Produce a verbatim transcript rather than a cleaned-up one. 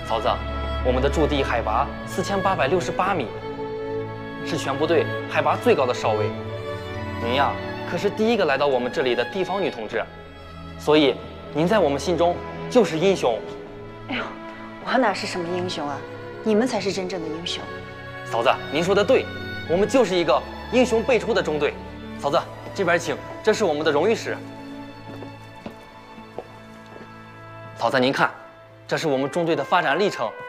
嫂子，我们的驻地海拔四千八百六十八米，是全部队海拔最高的哨位。您呀，可是第一个来到我们这里的地方女同志，所以您在我们心中就是英雄。 哎呦，我哪是什么英雄啊？你们才是真正的英雄。 嫂子，您说的对，我们就是一个英雄辈出的中队。嫂子，这边请，这是我们的荣誉室。嫂子，您看，这是我们中队的发展历程。